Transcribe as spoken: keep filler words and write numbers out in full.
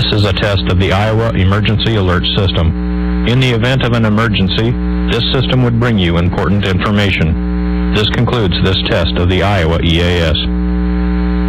This is a test of the Iowa Emergency Alert System. In the event of an emergency, this system would bring you important information. This concludes this test of the Iowa E A S.